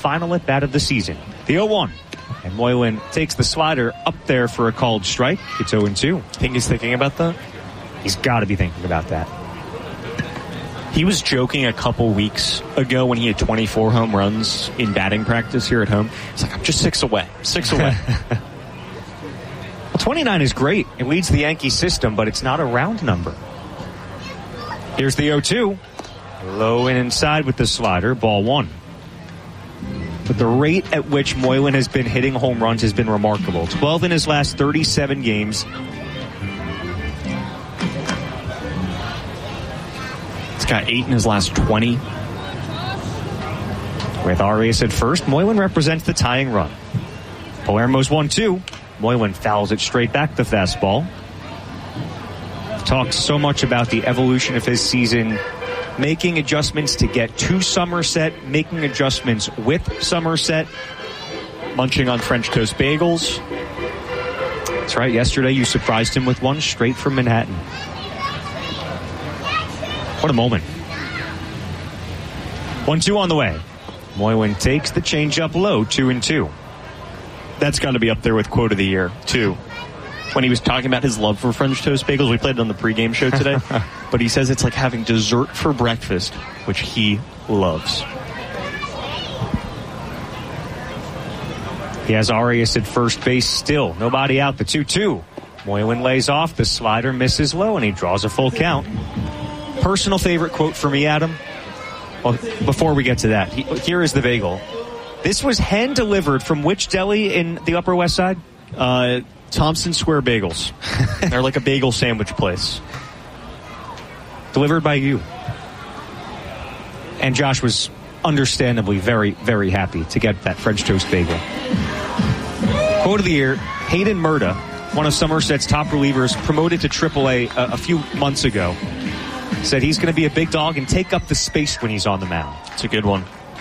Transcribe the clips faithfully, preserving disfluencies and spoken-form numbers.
final at bat of the season. The oh one. And Moylan takes the slider up there for a called strike. It's oh and two. Think he's thinking about that? He's got to be thinking about that. He was joking a couple weeks ago when he had twenty-four home runs in batting practice here at home. He's like, I'm just six away. Six away. Well, twenty-nine is great. It leads the Yankee system, but it's not a round number. Here's the oh two. Low and inside with the slider. Ball one. But the rate at which Moylan has been hitting home runs has been remarkable. twelve in his last thirty-seven games. He's got eight in his last twenty. With Arias at first, Moylan represents the tying run. Palermo's one two. Moylan fouls it straight back the fastball. Talks so much about the evolution of his season, making adjustments to get to Somerset, making adjustments with Somerset, munching on French toast bagels. That's right. Yesterday you surprised him with one straight from Manhattan. What a moment. one two on the way. Moylan takes the changeup low, two and two. That's got to be up there with quote of the year, too. When he was talking about his love for French toast bagels, we played it on the pregame show today, but he says it's like having dessert for breakfast, which he loves. He has Arias at first base still. Nobody out, the two two. Moylan lays off, the slider misses low, and he draws a full count. Personal favorite quote for me, Adam? Well, before we get to that, he, here is the bagel. This was hand-delivered from which deli in the Upper West Side? Uh, Thompson Square Bagels. They're like a bagel sandwich place. Delivered by you. And Josh was understandably very, very happy to get that French toast bagel. Quote of the year, Hayden Murta, one of Somerset's top relievers, promoted to triple A a, a few months ago, said he's going to be a big dog and take up the space when he's on the mound. It's a good one.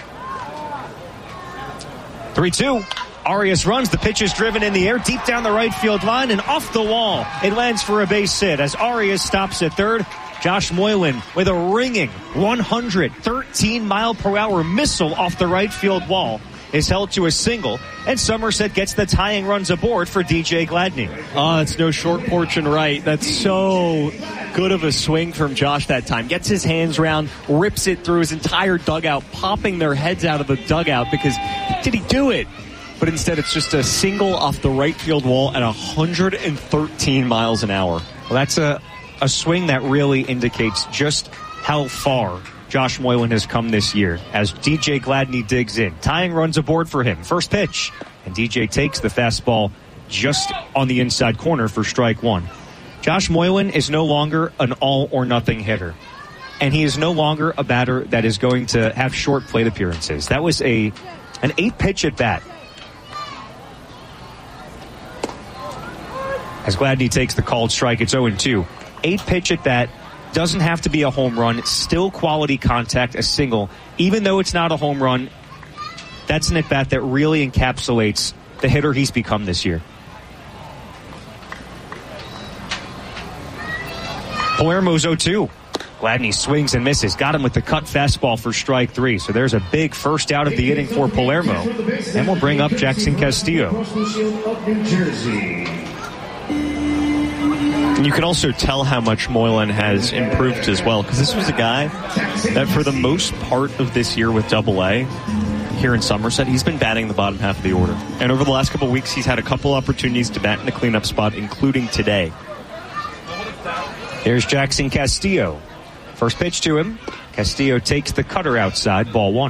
three two. Arias runs. The pitch is driven in the air deep down the right field line and off the wall. It lands for a base hit as Arias stops at third. Josh Moylan with a ringing one hundred thirteen mile per hour missile off the right field wall is held to a single, and Somerset gets the tying runs aboard for D J Gladney. Oh, it's no short porch and right. That's so good of a swing from Josh that time. Gets his hands round, rips it through his entire dugout, popping their heads out of the dugout because did he do it? But instead it's just a single off the right field wall at one hundred thirteen miles an hour. Well, that's a, a swing that really indicates just how far Josh Moylan has come this year as D J Gladney digs in. Tying runs aboard for him. First pitch. And D J takes the fastball just on the inside corner for strike one. Josh Moylan is no longer an all-or-nothing hitter. And he is no longer a batter that is going to have short plate appearances. That was a an eight-pitch at bat. As Gladney takes the called strike, it's oh and two. Eight-pitch at bat. Doesn't have to be a home run. It's still quality contact, a single. Even though it's not a home run, that's an at-bat that really encapsulates the hitter he's become this year. Palermo's oh two. Gladney swings and misses. Got him with the cut fastball for strike three. So there's a big first out of the inning for Palermo. And we'll bring up Jackson Castillo. And you can also tell how much Moylan has improved as well, because this was a guy that for the most part of this year with Double A here in Somerset, he's been batting the bottom half of the order. And over the last couple of weeks, he's had a couple opportunities to bat in the cleanup spot, including today. There's Jackson Castillo. First pitch to him. Castillo takes the cutter outside, ball one.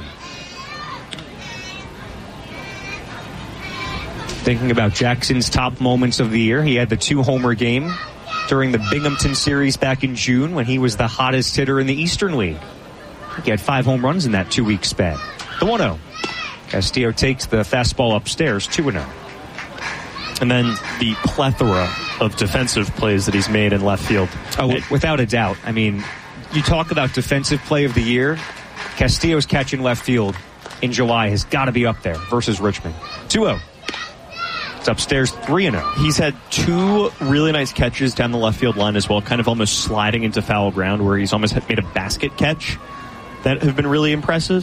Thinking about Jackson's top moments of the year, he had the two-homer game during the Binghamton series back in June when he was the hottest hitter in the Eastern League. He had five home runs in that two-week span. The one oh. Castillo takes the fastball upstairs, two and oh. And then the plethora of defensive plays that he's made in left field. Oh, it, without a doubt. I mean, you talk about defensive play of the year. Castillo's catch in left field in July has got to be up there versus Richmond. two oh. It's upstairs, three and oh. He's had two really nice catches down the left field line as well, kind of almost sliding into foul ground where he's almost made a basket catch that have been really impressive.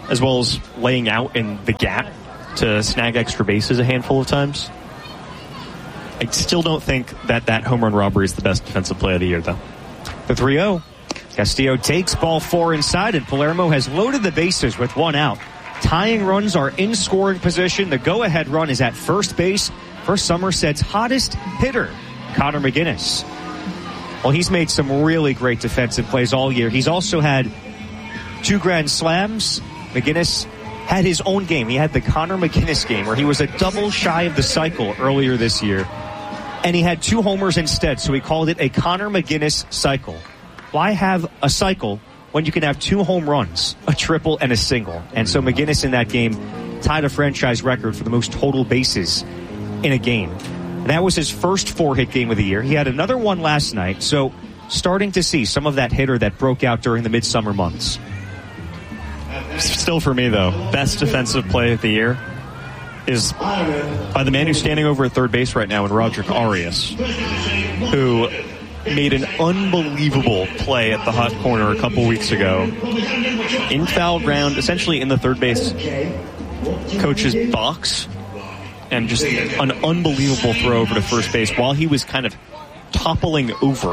as well as laying out in the gap to snag extra bases a handful of times. I still don't think that that home run robbery is the best defensive play of the year, though. The three oh. Castillo takes ball four inside, and Palermo has loaded the bases with one out. Tying runs are in scoring position. The go-ahead run is at first base for Somerset's hottest hitter, Connor McGinnis. Well, he's made some really great defensive plays all year. He's also had two grand slams. McGinnis had his own game. He had the Connor McGinnis game where he was a double shy of the cycle earlier this year. And he had two homers instead, so he called it a Connor McGinnis cycle. Why have a cycle when you can have two home runs, a triple and a single? And so McGinnis in that game tied a franchise record for the most total bases in a game. That was his first four-hit game of the year. He had another one last night, so starting to see some of that hitter that broke out during the midsummer months. Still for me, though, best defensive play of the year is by the man who's standing over at third base right now in Roderick Arias, who made an unbelievable play at the hot corner a couple weeks ago. In foul ground, essentially in the third base coach's box, and just an unbelievable throw over to first base while he was kind of toppling over.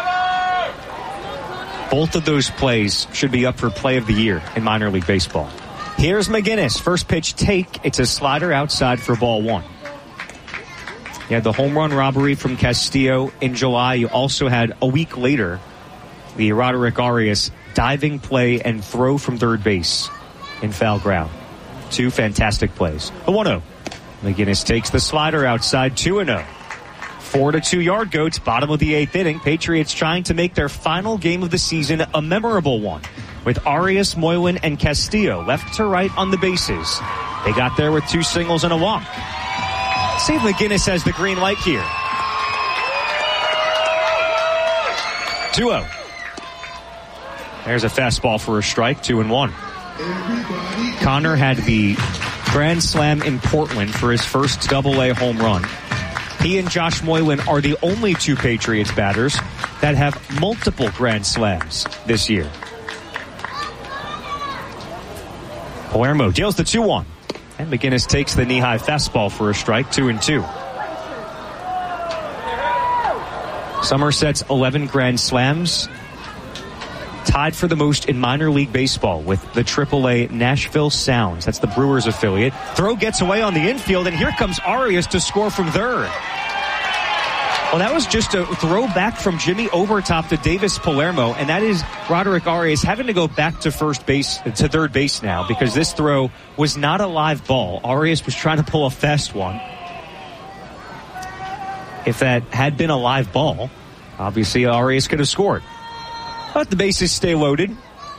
Both of those plays should be up for play of the year in minor league baseball. Here's McGinnis. First pitch take. It's a slider outside for ball one. You had the home run robbery from Castillo in July. You also had a week later the Roderick Arias diving play and throw from third base in foul ground. Two fantastic plays. The one oh. McGinnis takes the slider outside, two and oh. Four to two yard goats, bottom of the eighth inning. Patriots trying to make their final game of the season a memorable one, with Arias, Moylan, and Castillo left to right on the bases. They got there with two singles and a walk. See if McGinnis has the green light here. two oh. There's a fastball for a strike, two and one. Connor had the grand slam in Portland for his first double-A home run. He and Josh Moylan are the only two Patriots batters that have multiple grand slams this year. Palermo deals the two one. And McGinnis takes the knee-high fastball for a strike, two and two. Somerset's eleven grand slams, tied for the most in minor league baseball with the triple A Nashville Sounds. That's the Brewers affiliate. Throw gets away on the infield, and here comes Arias to score from third. Well, that was just a throw back from Jimmy Obertop to Davis Palermo, and that is Roderick Arias having to go back to first base, to third base now, because this throw was not a live ball. Arias was trying to pull a fast one. If that had been a live ball, obviously Arias could have scored. But the bases stay loaded.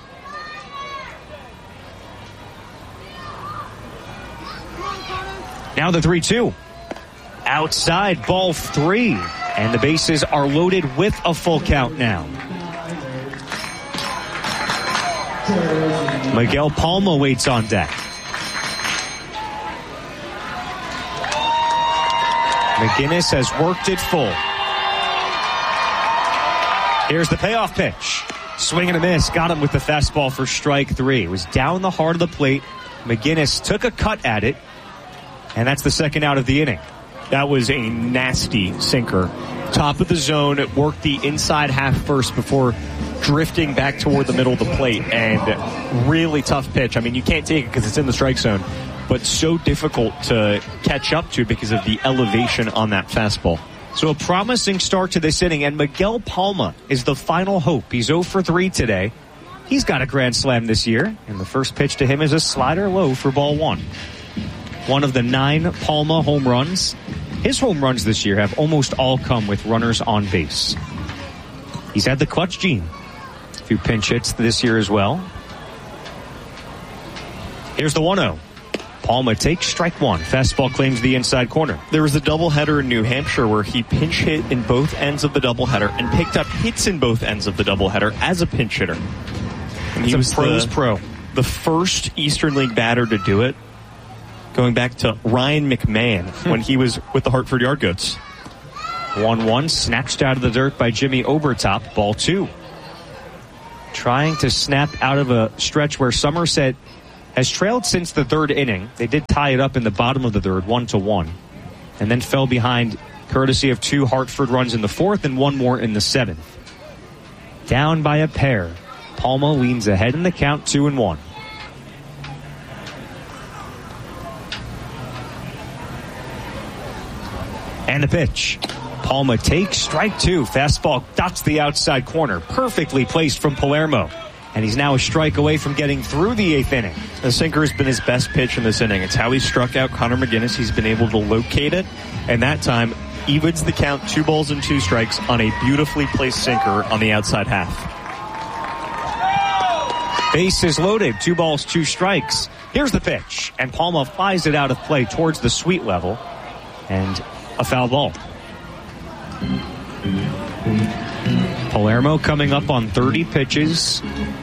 Now the three two. Outside, ball three. And the bases are loaded with a full count now. Miguel Palma waits on deck. McGinnis has worked it full. Here's the payoff pitch. Swing and a miss. Got him with the fastball for strike three. It was down the heart of the plate. McGinnis took a cut at it. And that's the second out of the inning. That was a nasty sinker. Top of the zone. It worked the inside half first before drifting back toward the middle of the plate. And really tough pitch. I mean, you can't take it because it's in the strike zone. But so difficult to catch up to because of the elevation on that fastball. So a promising start to this inning, and Miguel Palma is the final hope. He's oh for three today. He's got a grand slam this year, and the first pitch to him is a slider low for ball one. One of the nine Palma home runs. His home runs this year have almost all come with runners on base. He's had the clutch gene. A few pinch hits this year as well. Here's the one oh. Palma takes strike one. Fastball claims the inside corner. There was a doubleheader in New Hampshire where he pinch hit in both ends of the doubleheader and picked up hits in both ends of the doubleheader as a pinch hitter. And he was pro's the, pro. The first Eastern League batter to do it, going back to Ryan McMahon when he was with the Hartford Yard Goats. one one, snatched out of the dirt by Jimmy Obertop. Ball two. Trying to snap out of a stretch where Somerset has trailed since the third inning. They did tie it up in the bottom of the third, one to one, and then fell behind courtesy of two Hartford runs in the fourth and one more in the seventh. Down by a pair. Palma leans ahead in the count, two and one. And the pitch. Palma takes strike two. Fastball dots the outside corner. Perfectly placed from Palermo. And he's now a strike away from getting through the eighth inning. The sinker has been his best pitch in this inning. It's how he struck out Connor McGinnis. He's been able to locate it. And that time, evens the count, two balls and two strikes on a beautifully placed sinker on the outside half. Base is loaded. Two balls, two strikes. Here's the pitch. And Palma flies it out of play towards the sweet level. And a foul ball. Palermo coming up on thirty pitches.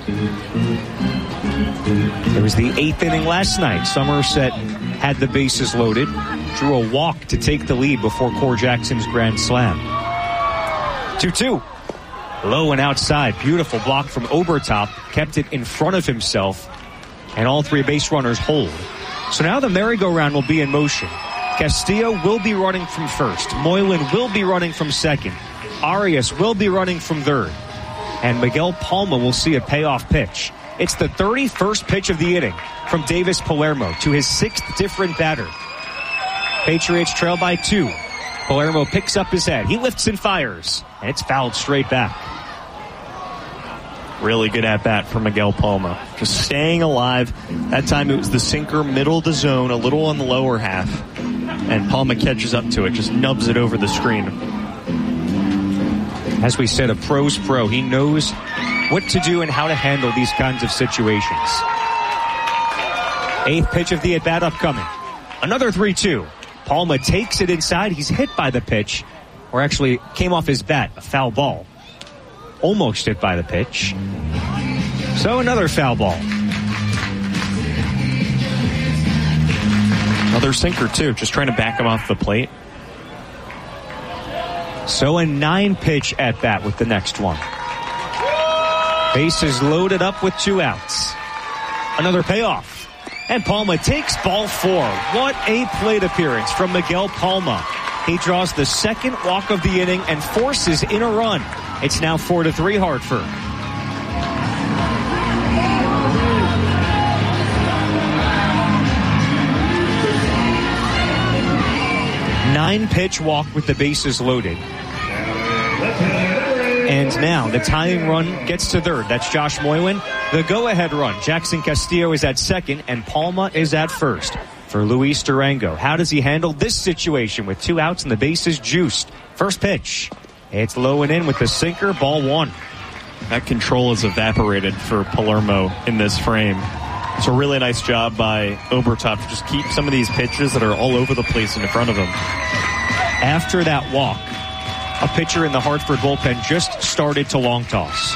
It was the eighth inning last night. Somerset had the bases loaded. Drew a walk to take the lead before Core Jackson's grand slam. two two. Low and outside. Beautiful block from Obertop. Kept it in front of himself. And all three base runners hold. So now the merry-go-round will be in motion. Castillo will be running from first. Moylan will be running from second. Arias will be running from third. And Miguel Palma will see a payoff pitch. It's the thirty-first pitch of the inning from Davis Palermo to his sixth different batter. Patriots trail by two. Palermo picks up his head. He lifts and fires. And it's fouled straight back. Really good at bat for Miguel Palma. Just staying alive. That time it was the sinker, middle of the zone, a little on the lower half. And Palma catches up to it, just nubs it over the screen. As we said, a pro's pro. He knows what to do and how to handle these kinds of situations. Eighth pitch of the at-bat upcoming. Another three two. Palma takes it inside. He's hit by the pitch, or actually came off his bat, a foul ball. Almost hit by the pitch. So another foul ball. Another sinker, too, just trying to back him off the plate. So a nine-pitch at-bat with the next one. Bases loaded up with two outs. Another payoff. And Palma takes ball four. What a plate appearance from Miguel Palma. He draws the second walk of the inning and forces in a run. It's now four to three Hartford. Nine-pitch walk with the bases loaded. And now the tying run gets to third. That's Josh Moylan. The go-ahead run. Jackson Castillo is at second, and Palma is at first for Luis Durango. How does he handle this situation with two outs and the bases juiced? First pitch. It's low and in with the sinker, ball one. That control is evaporated for Palermo in this frame. It's a really nice job by Obertop to just keep some of these pitches that are all over the place in front of him. After that walk, a pitcher in the Hartford bullpen just started to long toss.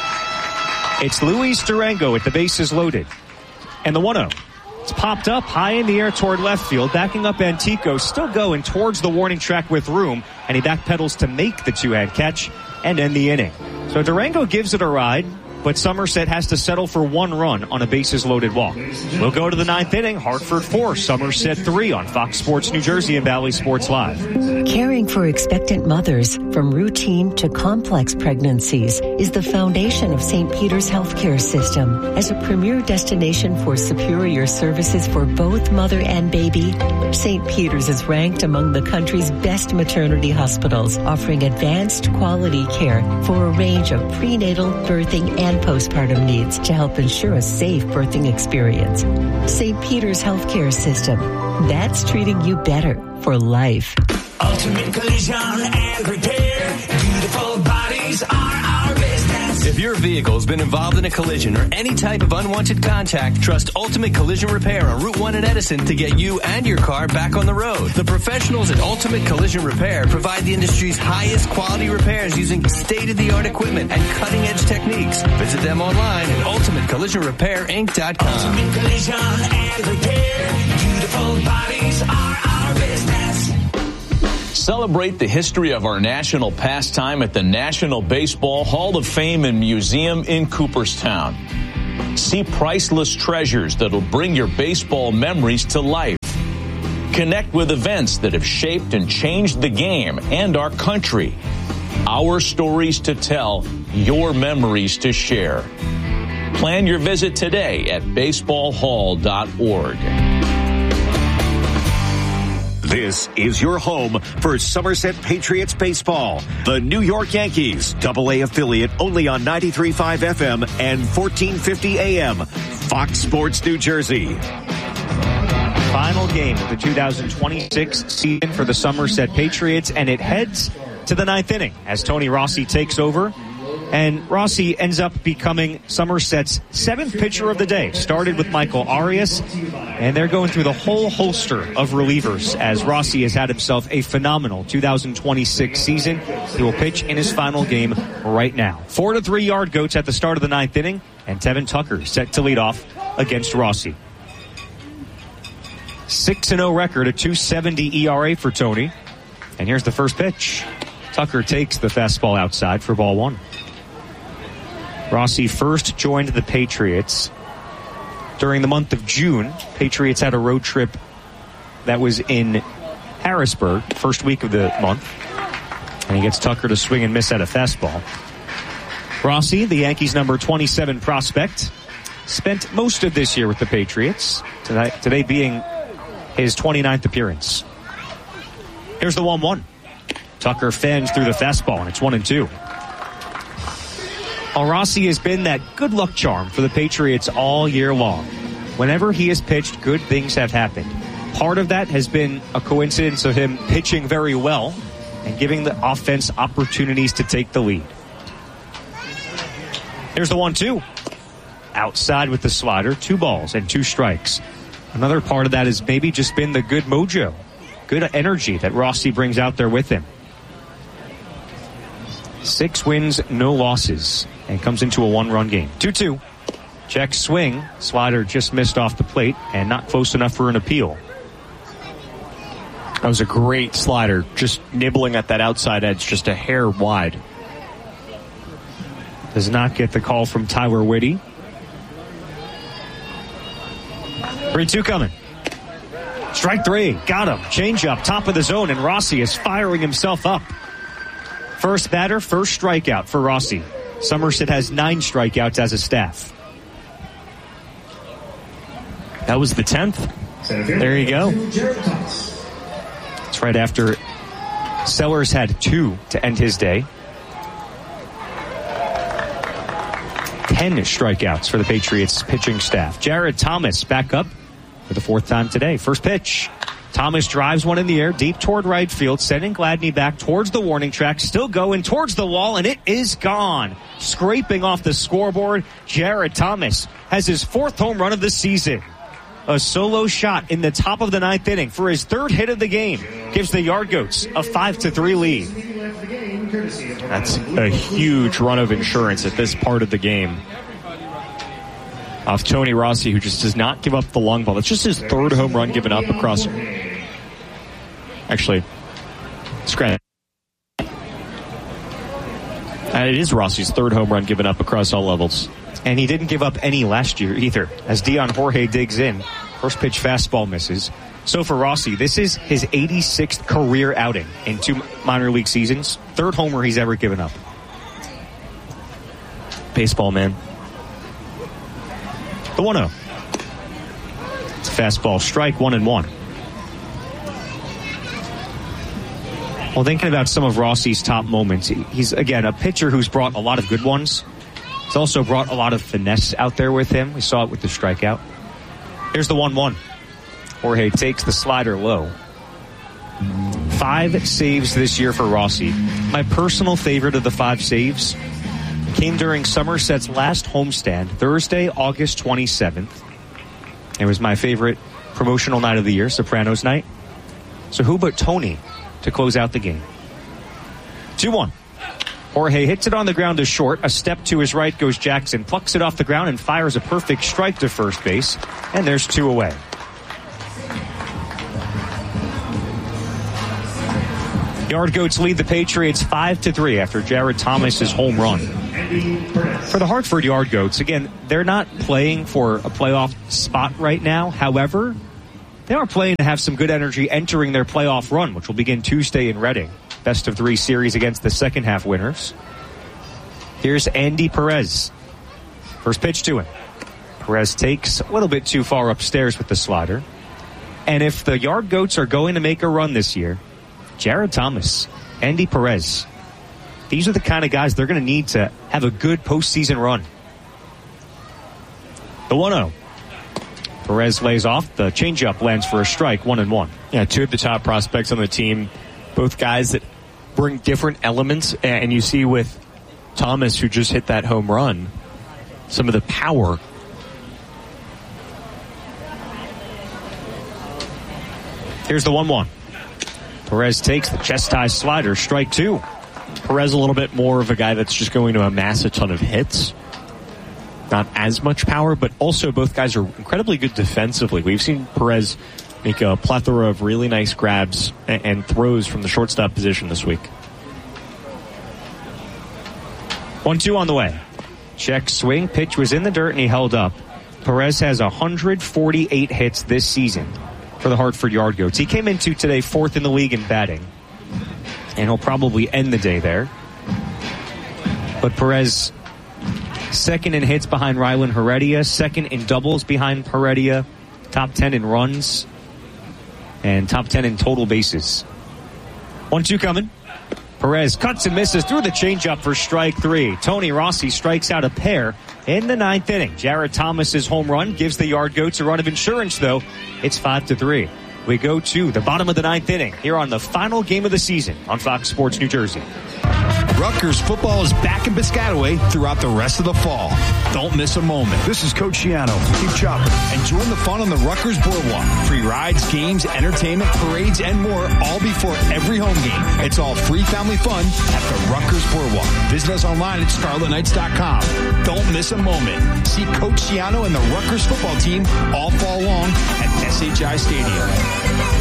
It's Luis Durango at the bases loaded. And the one oh. It's popped up high in the air toward left field. Backing up Antico, still going towards the warning track with room. And he backpedals to make the two-hand catch and end the inning. So Durango gives it a ride, but Somerset has to settle for one run on a bases-loaded walk. We'll go to the ninth inning. Hartford four, Somerset three on Fox Sports New Jersey and Valley Sports Live. Caring for expectant mothers, from routine to complex pregnancies, is the foundation of Saint Peter's Healthcare System. As a premier destination for superior services for both mother and baby, Saint Peter's is ranked among the country's best maternity hospitals, offering advanced quality care for a range of prenatal, birthing, and and postpartum needs to help ensure a safe birthing experience. Saint Peter's Healthcare System. That's treating you better for life. Ultimate Collision and Repair. Beautiful bodies are our business. If your vehicle has been involved in a collision or any type of unwanted contact, trust Ultimate Collision Repair on Route one in Edison to get you and your car back on the road. The professionals at Ultimate Collision Repair provide the industry's highest quality repairs using state-of-the-art equipment and cutting-edge techniques. Visit them online at ultimate collision repair inc dot com. Ultimate Collision and Repair. Beautiful bodies are our business. Celebrate the history of our national pastime at the National Baseball Hall of Fame and Museum in Cooperstown. See priceless treasures that'll bring your baseball memories to life. Connect with events that have shaped and changed the game and our country. Our stories to tell, your memories to share. Plan your visit today at baseball hall dot org. This is your home for Somerset Patriots baseball. The New York Yankees, double A affiliate only on ninety-three point five F M and fourteen fifty A M. Fox Sports New Jersey. Final game of the two thousand twenty-six season for the Somerset Patriots, and it heads to the ninth inning as Tony Rossi takes over. And Rossi ends up becoming Somerset's seventh pitcher of the day. Started with Michael Arias, and they're going through the whole holster of relievers as Rossi has had himself a phenomenal two thousand twenty-six season. He will pitch in his final game right now. Four to three yard goats at the start of the ninth inning, and Tevin Tucker set to lead off against Rossi. six and oh record, a two seventy E R A for Tony. And here's the first pitch. Tucker takes the fastball outside for ball one. Rossi first joined the Patriots during the month of June. Patriots had a road trip that was in Harrisburg, first week of the month. And he gets Tucker to swing and miss at a fastball. Rossi, the Yankees' number twenty-seven prospect, spent most of this year with the Patriots, tonight, today being his twenty-ninth appearance. Here's the one one. Tucker fends through the fastball, and it's one and two. Well, Rossi has been that good luck charm for the Patriots all year long. Whenever he has pitched, good things have happened. Part of that has been a coincidence of him pitching very well and giving the offense opportunities to take the lead. Here's the one two. Outside with the slider, two balls and two strikes. Another part of that has maybe just been the good mojo, good energy that Rossi brings out there with him. Six wins, no losses, and comes into a one-run game. two two. Check swing. Slider just missed off the plate and not close enough for an appeal. That was a great slider, just nibbling at that outside edge, just a hair wide. Does not get the call from Tyler Whitty. three two coming. Strike three. Got him. Change up. Top of the zone, and Rossi is firing himself up. First batter, first strikeout for Rossi. Somerset has nine strikeouts as a staff. That was the tenth. There you go. It's right after Sellers had two to end his day. Ten strikeouts for the Patriots pitching staff. Jared Thomas back up for the fourth time today. First pitch. Thomas drives one in the air deep toward right field, sending Gladney back towards the warning track, still going towards the wall, and it is gone. Scraping off the scoreboard, Jared Thomas has his fourth home run of the season. A solo shot in the top of the ninth inning for his third hit of the game gives the Yard Goats a five to three lead. That's a huge run of insurance at this part of the game. Off Tony Rossi, who just does not give up the long ball. That's just his third home run given up across. Actually, scratch. It is Rossi's third home run given up across all levels. And he didn't give up any last year either, as Dion Jorge digs in. First pitch fastball misses. So for Rossi, this is his eighty-sixth career outing in two minor league seasons. Third homer he's ever given up. Baseball, man. The one oh. It's a fastball strike, one and one. Well, thinking about some of Rossi's top moments, he's, again, a pitcher who's brought a lot of good ones. He's also brought a lot of finesse out there with him. We saw it with the strikeout. Here's the one one. Jorge takes the slider low. Five saves this year for Rossi. My personal favorite of the five saves came during Somerset's last homestand, Thursday, August twenty-seventh. It was my favorite promotional night of the year, Sopranos night. So who but Tony to close out the game? two one. Jorge hits it on the ground to short. A step to his right goes Jackson, plucks it off the ground and fires a perfect strike to first base. And there's two away. Yard Goats lead the Patriots five to three after Jared Thomas's home run. For the Hartford Yard Goats, again, they're not playing for a playoff spot right now. However, they are playing to have some good energy entering their playoff run, which will begin Tuesday in Reading. Best of three series against the second half winners. Here's Andy Perez. First pitch to him. Perez takes a little bit too far upstairs with the slider. And if the Yard Goats are going to make a run this year, Jared Thomas, Andy Perez, these are the kind of guys they're going to need to have a good postseason run. The one oh. Perez lays off. The changeup lands for a strike, one and one. Yeah, two of the top prospects on the team, both guys that bring different elements. And you see with Thomas, who just hit that home run, some of the power. Here's the one one. Perez takes the chest high slider, strike two. Perez a little bit more of a guy that's just going to amass a ton of hits. Not as much power, but also both guys are incredibly good defensively. We've seen Perez make a plethora of really nice grabs and, and throws from the shortstop position this week. one two on the way. Check swing. Pitch was in the dirt and he held up. Perez has one hundred forty-eight hits this season for the Hartford Yard Goats. He came into today fourth in the league in batting. And he'll probably end the day there. But Perez, second in hits behind Rylan Heredia, second in doubles behind Heredia, top ten in runs, and top ten in total bases. one two coming. Perez cuts and misses through the changeup for strike three. Tony Rossi strikes out a pair in the ninth inning. Jared Thomas's home run gives the Yard Goats a run of insurance, though. It's five to three. We go to the bottom of the ninth inning here on the final game of the season on Fox Sports New Jersey. Rutgers football is back in Piscataway throughout the rest of the fall. Don't miss a moment. This is Coach Shiano. Keep chopping. And join the fun on the Rutgers Boardwalk. Free rides, games, entertainment, parades, and more, all before every home game. It's all free family fun at the Rutgers Boardwalk. Visit us online at scarlet knights dot com. Don't miss a moment. See Coach Shiano and the Rutgers football team all fall long at S H I Stadium.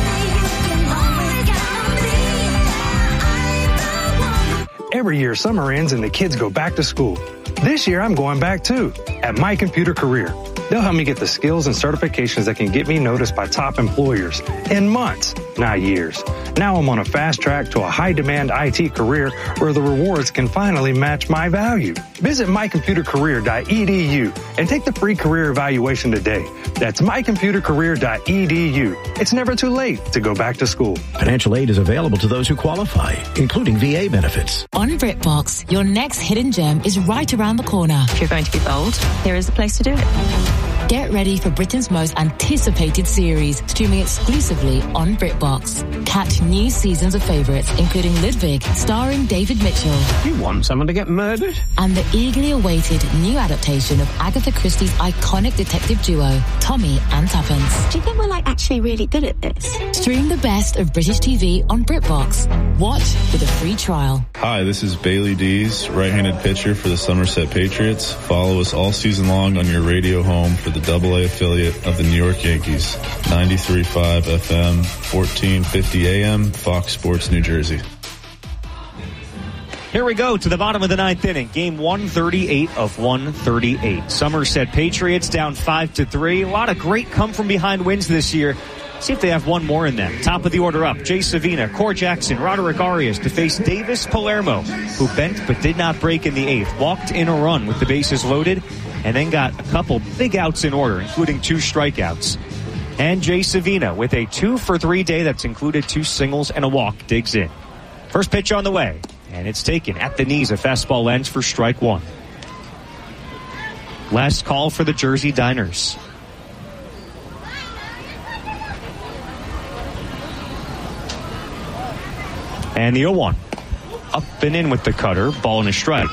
Every year, summer ends and the kids go back to school. This year, I'm going back too, at My Computer Career. They'll help me get the skills and certifications that can get me noticed by top employers in months, not years. Now I'm on a fast track to a high-demand I T career where the rewards can finally match my value. Visit my computer career dot e d u and take the free career evaluation today. That's my computer career dot e d u. It's never too late to go back to school. Financial aid is available to those who qualify, including V A benefits. On BritBox, your next hidden gem is right around the corner. If you're going to be bold, here is the place to do it. Get ready for Britain's most anticipated series, streaming exclusively on BritBox. Catch new seasons of favourites, including Ludwig, starring David Mitchell. You want someone to get murdered? And the eagerly awaited new adaptation of Agatha Christie's iconic detective duo, Tommy and Tuppence. Do you think we're like actually really good at this? Stream the best of British T V on BritBox. Watch with a free trial. Hi, this is Bailey Dees, right-handed pitcher for the Somerset Patriots. Follow us all season long on your radio home for the double A affiliate of the New York Yankees. ninety-three point five F M, fourteen fifty A M, Fox Sports New Jersey. Here we go to the bottom of the ninth inning. Game one thirty-eight of one thirty-eight. Somerset Patriots down five to three. A lot of great come-from-behind wins this year. See if they have one more in them. Top of the order up, Jay Savina, Core Jackson, Roderick Arias to face Davis Palermo, who bent but did not break in the eighth. Walked in a run with the bases loaded, and then got a couple big outs in order, including two strikeouts. And Jay Savina, with a two for three day that's included two singles and a walk, digs in. First pitch on the way, and it's taken at the knees. A fastball lands for strike one. Last call for the Jersey Diners. And the oh one. Up and in with the cutter. Ball and a strike.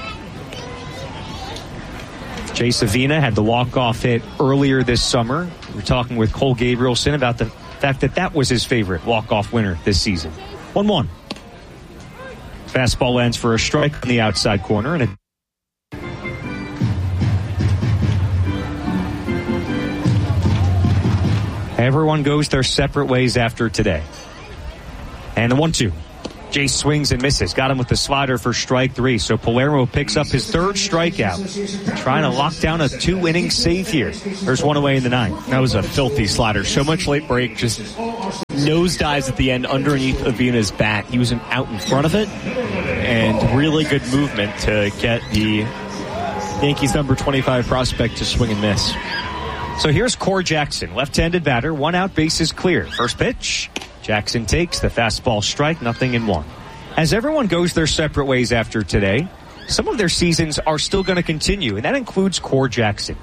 Jay Savina had the walk-off hit earlier this summer. We were talking with Cole Gabrielson about the fact that that was his favorite walk-off winner this season. one one. Fastball lands for a strike on the outside corner. And a Everyone goes their separate ways after today. And the one two. Jace swings and misses. Got him with the slider for strike three. So Palermo picks up his third strikeout. Trying to lock down a two-inning save here. There's one away in the ninth. That was a filthy slider. So much late break. Just nosedives at the end underneath Avina's bat. He was out in front of it. And really good movement to get the Yankees number twenty-five prospect to swing and miss. So here's Core Jackson, left-handed batter, one out, bases clear. First pitch, Jackson takes the fastball strike, nothing in one. As everyone goes their separate ways after today, some of their seasons are still going to continue, and that includes Core Jackson.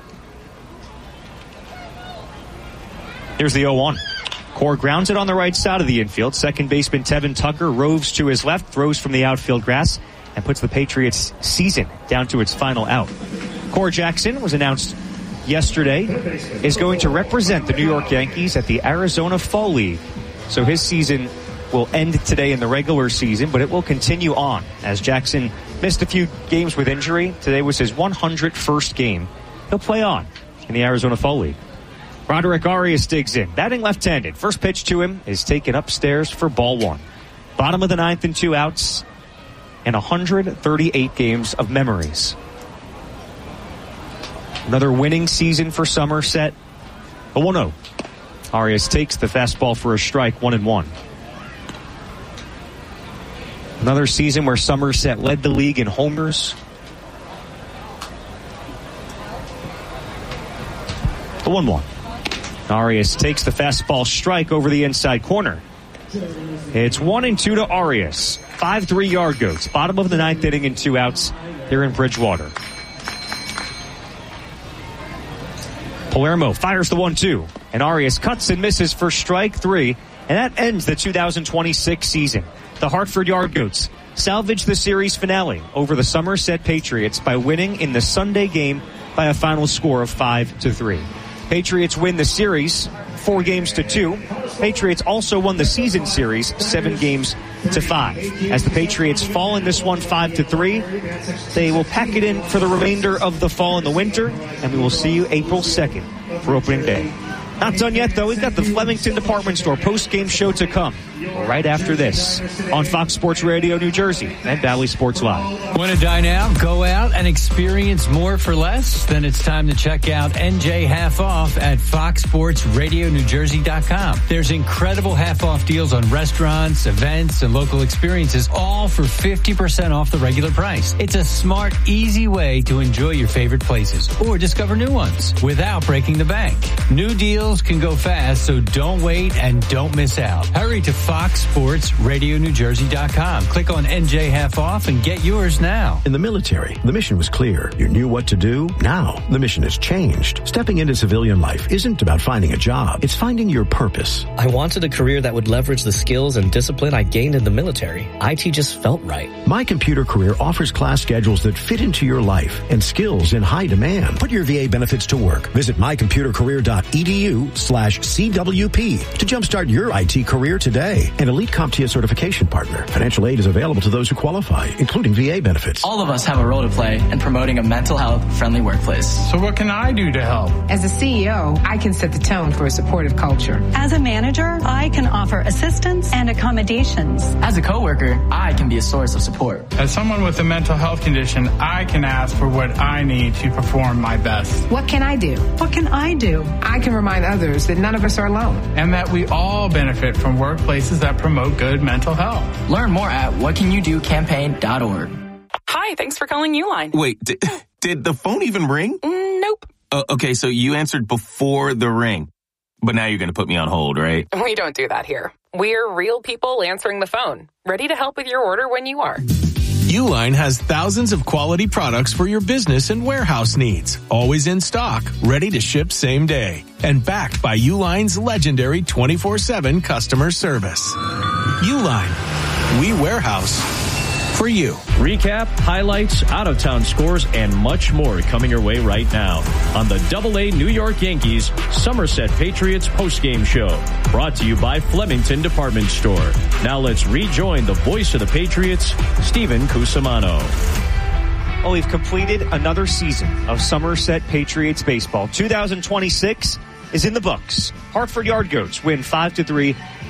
Here's the oh one. Core grounds it on the right side of the infield. Second baseman Tevin Tucker roves to his left, throws from the outfield grass, and puts the Patriots' season down to its final out. Core Jackson was announced yesterday, is going to represent the New York Yankees at the Arizona Fall League. So his season will end today in the regular season, but it will continue on as Jackson missed a few games with injury. Today was his one hundred first game. He'll play on in the Arizona Fall League. Roderick Arias digs in, batting left-handed. First pitch to him is taken upstairs for ball one. Bottom of the ninth and two outs and one hundred thirty-eight games of memories. Another winning season for Somerset. A one oh. Arias takes the fastball for a strike, one and one. Another season where Somerset led the league in homers. A one one. Arias takes the fastball strike over the inside corner. It's one and two to Arias. five three yard goats. Bottom of the ninth inning and two outs here in Bridgewater. Palermo fires the one two, and Arias cuts and misses for strike three, and that ends the two thousand twenty-six season. The Hartford Yard Goats salvaged the series finale over the Somerset Patriots by winning in the Sunday game by a final score of five to three. Patriots win the series four games to two. Patriots also won the season series seven games to five. As the Patriots fall in this one five to three, they will pack it in for the remainder of the fall and the winter, and we will see you April second for opening day. Not done yet, though. We've got the Flemington Department Store post-game show to come right after this on Fox Sports Radio New Jersey and Valley Sports Live. Want to dine out, go out, and experience more for less? Then it's time to check out N J Half Off at fox sports radio new jersey dot com. There's incredible half-off deals on restaurants, events, and local experiences, all for fifty percent off the regular price. It's a smart, easy way to enjoy your favorite places or discover new ones without breaking the bank. New deals can go fast, so don't wait and don't miss out. Hurry to fox sports radio new jersey dot com. Click on N J Half Off and get yours now. In the military, the mission was clear. You knew what to do. Now, the mission has changed. Stepping into civilian life isn't about finding a job. It's finding your purpose. I wanted a career that would leverage the skills and discipline I gained in the military. I T just felt right. My Computer Career offers class schedules that fit into your life and skills in high demand. Put your V A benefits to work. Visit my computer career dot e d u slash C W P to jumpstart your I T career today. An Elite CompTIA certification partner. Financial aid is available to those who qualify, including V A benefits. All of us have a role to play in promoting a mental health friendly workplace. So what can I do to help? As a C E O, I can set the tone for a supportive culture. As a manager, I can offer assistance and accommodations. As a coworker, I can be a source of support. As someone with a mental health condition, I can ask for what I need to perform my best. What can I do? What can I do? I can remind others that none of us are alone. And that we all benefit from workplaces that promote good mental health. Learn more at what can you do campaign dot org. Hi, thanks for calling Uline. Wait, did, did the phone even ring? Mm, nope. Uh, okay, so you answered before the ring. But now you're going to put me on hold, right? We don't do that here. We're real people answering the phone, ready to help with your order when you are. Uline has thousands of quality products for your business and warehouse needs. Always in stock, ready to ship same day. And backed by Uline's legendary twenty-four seven customer service. Uline. We warehouse for you. Recap, highlights, out-of-town scores, and much more coming your way right now on the Double A New York Yankees Somerset Patriots postgame show. Brought to you by Flemington Department Store. Now let's rejoin the voice of the Patriots, Steven Cusimano. Well, we've completed another season of Somerset Patriots baseball. two thousand twenty-six is in the books. Hartford Yard Goats win five to three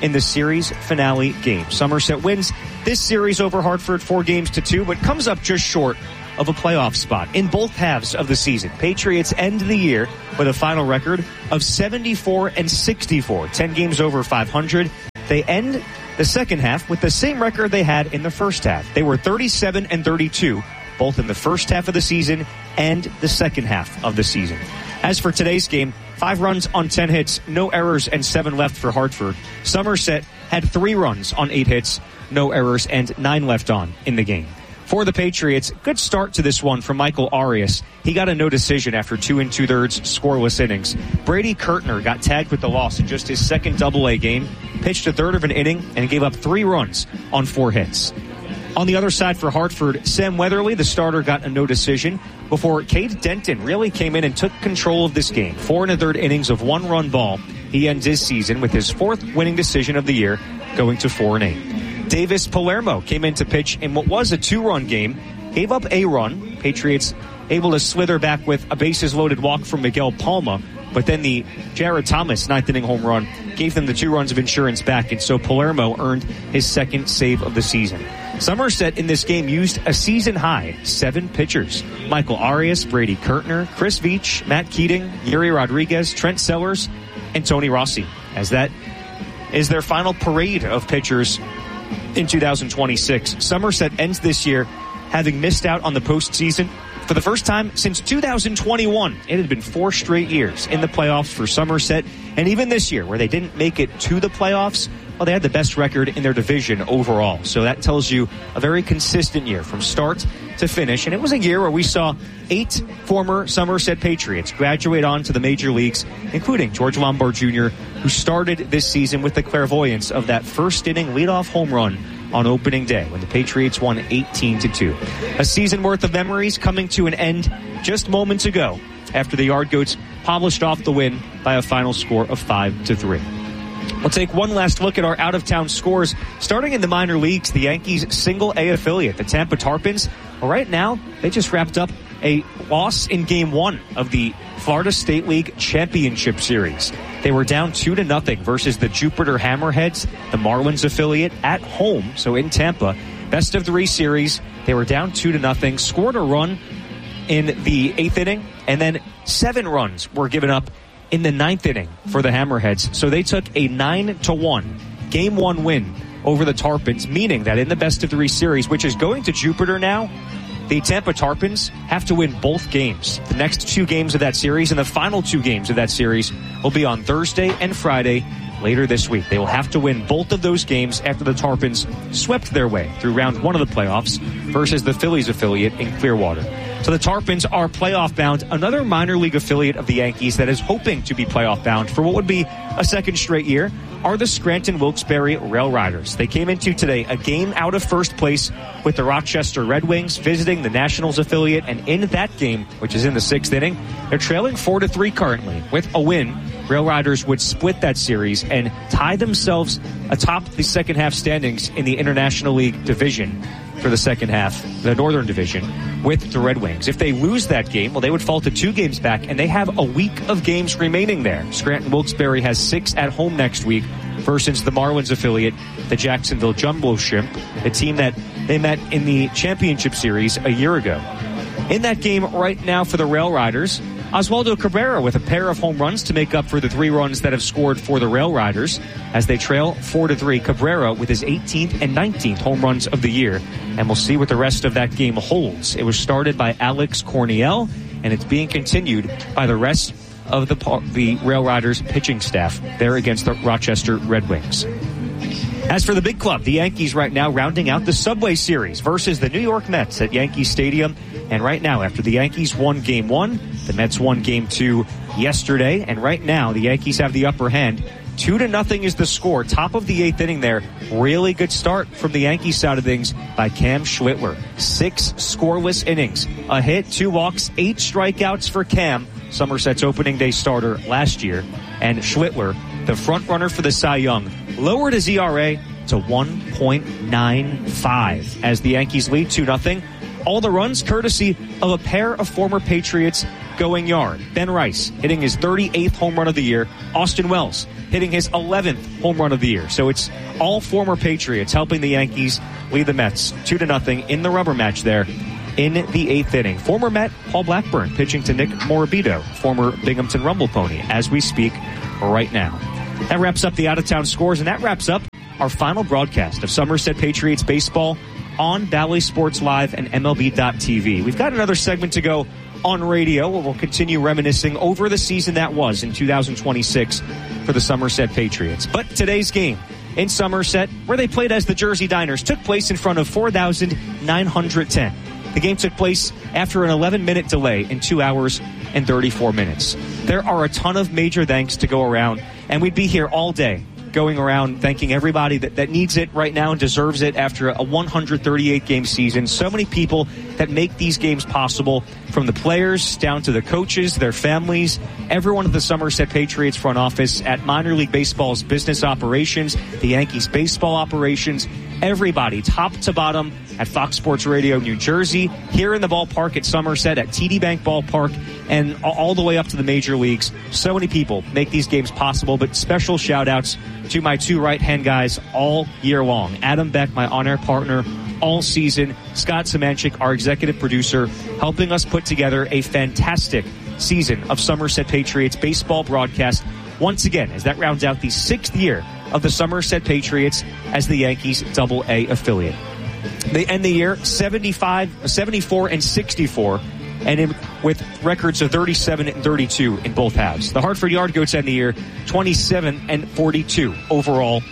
in the series finale game. Somerset wins this series over Hartford four games to two, but comes up just short of a playoff spot in both halves of the season. Patriots end the year with a final record of seventy-four and sixty-four, ten games over five hundred. They end the second half with the same record they had in the first half. They were thirty-seven and thirty-two, both in the first half of the season and the second half of the season. As for today's game, five runs on ten hits, no errors, and seven left for Hartford. Somerset had three runs on eight hits, no errors, and nine left on in the game. For the Patriots, good start to this one from Michael Arias. He got a no decision after two and two-thirds scoreless innings. Brady Kirtner got tagged with the loss in just his second double-A game, pitched a third of an inning, and gave up three runs on four hits. On the other side for Hartford, Sam Weatherly, the starter, got a no decision before Cade Denton really came in and took control of this game. Four and a third innings of one-run ball. He ends his season with his fourth winning decision of the year, going to four and eight. Davis Palermo came in to pitch in what was a two-run game, gave up a run. Patriots able to slither back with a bases-loaded walk from Miguel Palma, but then the Jared Thomas ninth-inning home run gave them the two runs of insurance back, and so Palermo earned his second save of the season. Somerset in this game used a season-high seven pitchers. Michael Arias, Brady Kirtner, Chris Veach, Matt Keating, Yuri Rodriguez, Trent Sellers, and Tony Rossi, as that is their final parade of pitchers in two thousand twenty-six. Somerset ends this year having missed out on the postseason for the first time since two thousand twenty-one. It had been four straight years in the playoffs for Somerset, and even this year where they didn't make it to the playoffs, well, they had the best record in their division overall. So that tells you a very consistent year from start to finish. And it was a year where we saw eight former Somerset Patriots graduate on to the major leagues, including George Lombard Junior, who started this season with the clairvoyance of that first inning leadoff home run on opening day when the Patriots won eighteen to two. A season worth of memories coming to an end just moments ago after the Yard Goats polished off the win by a final score of five to three. We'll take one last look at our out-of-town scores. Starting in the minor leagues, the Yankees' single-A affiliate, the Tampa Tarpons, well, right now, they just wrapped up a loss in Game one of the Florida State League Championship Series. They were down two to nothing versus the Jupiter Hammerheads, the Marlins affiliate, at home, so in Tampa. Best of three series, they were down two to nothing, scored a run in the eighth inning, and then seven runs were given up in the ninth inning for the Hammerheads. So they took a nine to one game one win over the Tarpons, meaning that in the best of three series, which is going to Jupiter now, the Tampa Tarpons have to win both games. The next two games of that series and the final two games of that series will be on Thursday and Friday later this week. They will have to win both of those games after the Tarpons swept their way through round one of the playoffs versus the Phillies affiliate in Clearwater. So the Tarpons are playoff bound, another minor league affiliate of the Yankees that is hoping to be playoff bound for what would be a second straight year are the Scranton Wilkes-Barre Rail Riders. They came into today a game out of first place with the Rochester Red Wings visiting the Nationals affiliate, and in that game, which is in the sixth inning, they're trailing four to three currently. With a win, Rail Riders would split that series and tie themselves atop the second half standings in the International League division for the second half, the Northern Division, with the Red Wings. If they lose that game, well, they would fall to two games back, and they have a week of games remaining there. Scranton Wilkes-Barre has six at home next week versus the Marlins affiliate, the Jacksonville Jumbo Shrimp, a team that they met in the championship series a year ago. In that game right now for the Rail Riders, Oswaldo Cabrera with a pair of home runs to make up for the three runs that have scored for the Rail Riders as they trail four to three. Cabrera with his eighteenth and nineteenth home runs of the year, and we'll see what the rest of that game holds. It was started by Alex Corniel, and it's being continued by the rest of the the Rail Riders pitching staff there against the Rochester Red Wings. As for the big club, the Yankees right now rounding out the Subway Series versus the New York Mets at Yankee Stadium. And right now, after the Yankees won game one, the Mets won game two yesterday. And right now, the Yankees have the upper hand. Two to nothing is the score. Top of the eighth inning there. Really good start from the Yankees side of things by Cam Schlittler. Six scoreless innings. A hit, two walks, eight strikeouts for Cam, Somerset's opening day starter last year. And Schlittler, the front runner for the Cy Young, lowered his E R A to one point nine five as the Yankees lead two nothing. All the runs courtesy of a pair of former Patriots going yard. Ben Rice hitting his thirty-eighth home run of the year. Austin Wells hitting his eleventh home run of the year. So it's all former Patriots helping the Yankees lead the Mets two to nothing in the rubber match there in the eighth inning. Former Met Paul Blackburn pitching to Nick Morabito, former Binghamton Rumble Pony, as we speak right now. That wraps up the out-of-town scores, and that wraps up our final broadcast of Somerset Patriots baseball on Valley Sports Live and M L B dot T V. We've got another segment to go on radio where we'll continue reminiscing over the season that was in two thousand twenty-six for the Somerset Patriots. But today's game in Somerset, where they played as the Jersey Diners, took place in front of four thousand nine hundred ten. The game took place after an eleven-minute delay in two hours and thirty-four minutes. There are a ton of major thanks to go around, and we'd be here all day going around thanking everybody that, that needs it right now and deserves it after a one hundred thirty-eight game season. So many people that make these games possible, from the players down to the coaches, their families, everyone at the Somerset Patriots front office, at minor league baseball's business operations, the Yankees baseball operations, everybody top to bottom at Fox Sports Radio New Jersey, here in the ballpark at Somerset, at T D Bank Ballpark, and all the way up to the major leagues. So many people make these games possible, but special shout outs to my two right-hand guys all year long. Adam Beck, my on-air partner all season. Scott Semanchik, our executive producer, helping us put together a fantastic season of Somerset Patriots baseball broadcast once again, as that rounds out the sixth year of the Somerset Patriots as the Yankees Double A affiliate. They end the year seventy-five, seventy-four and sixty-four, and in, with records of thirty-seven and thirty-two in both halves. The Hartford Yard Goats end the year twenty-seven and forty-two overall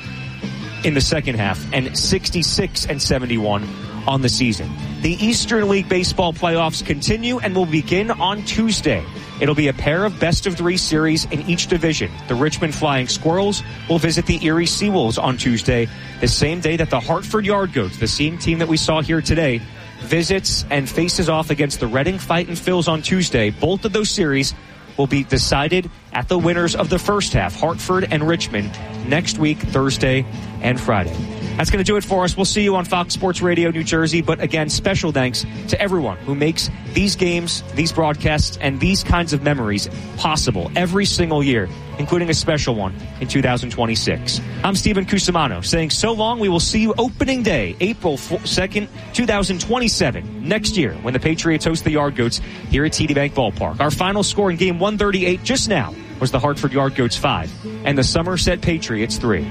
in the second half, and sixty-six and seventy-one on the season. The Eastern League Baseball playoffs continue and will begin on Tuesday. It'll be a pair of best-of-three series in each division. The Richmond Flying Squirrels will visit the Erie Seawolves on Tuesday, the same day that the Hartford Yard Goats, the same team that we saw here today, visits and faces off against the Reading Fightin' Phils on Tuesday. Both of those series will be decided at the winners of the first half, Hartford and Richmond, next week, Thursday and Friday. That's going to do it for us. We'll see you on Fox Sports Radio New Jersey. But again, special thanks to everyone who makes these games, these broadcasts, and these kinds of memories possible every single year, including a special one in two thousand twenty-six. I'm Stephen Cusimano saying so long. We will see you opening day, April second, twenty twenty-seven, next year when the Patriots host the Yard Goats here at T D Bank Ballpark. Our final score in game one thirty-eight just now was the Hartford Yard Goats five and the Somerset Patriots three.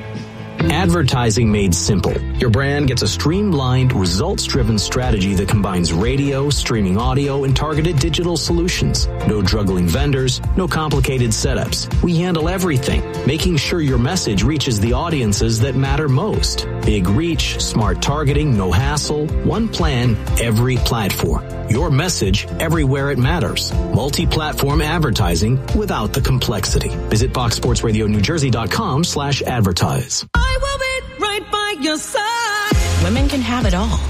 Advertising made simple. Your brand gets a streamlined, results-driven strategy that combines radio, streaming audio, and targeted digital solutions. No juggling vendors, no complicated setups. We handle everything, making sure your message reaches the audiences that matter most. Big reach, smart targeting, no hassle, one plan, every platform. Your message everywhere it matters. Multi-platform advertising without the complexity. Visit fox sports radio new jersey dot com slash advertise. I will be right by your side. Women can have it all,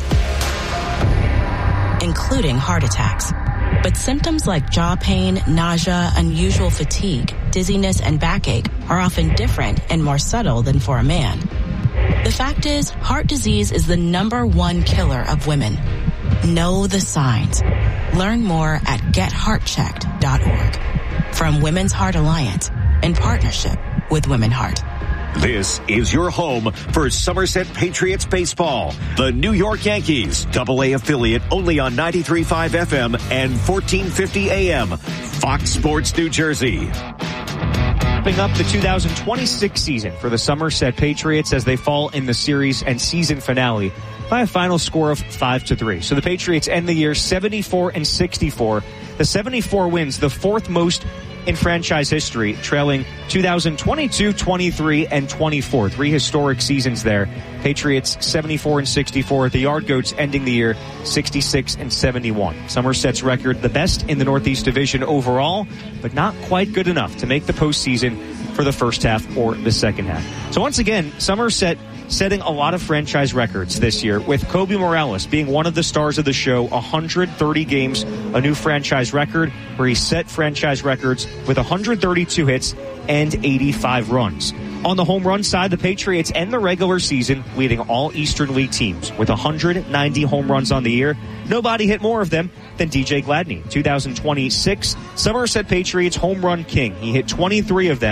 including heart attacks. But symptoms like jaw pain, nausea, unusual fatigue, dizziness, and backache are often different and more subtle than for a man. The fact is, heart disease is the number one killer of women. Know the signs. Learn more at get heart checked dot org. From Women's Heart Alliance, in partnership with Women Heart. This is your home for Somerset Patriots baseball. The New York Yankees, Double A affiliate, only on ninety-three point five F M and fourteen fifty A M. Fox Sports New Jersey. Wrapping up the two thousand twenty-six season for the Somerset Patriots as they fall in the series and season finale by a final score of five to three. So the Patriots end the year seventy-four and sixty-four. The seventy-four wins, the fourth most in franchise history, trailing two thousand twenty-two, twenty-three, and twenty-four. Three historic seasons there. Patriots seventy-four and sixty-four. The Yard Goats ending the year sixty-six and seventy-one. Somerset's record, the best in the Northeast Division overall, but not quite good enough to make the postseason for the first half or the second half. So once again, Somerset setting a lot of franchise records this year, with Kobe Morales being one of the stars of the show. one hundred thirty games, a new franchise record, where he set franchise records with one hundred thirty-two hits and eighty-five runs. On the home run side, the Patriots end the regular season leading all Eastern League teams with one hundred ninety home runs on the year. Nobody hit more of them than D J Gladney. two thousand twenty-six, Somerset Patriots home run king. He hit twenty-three of them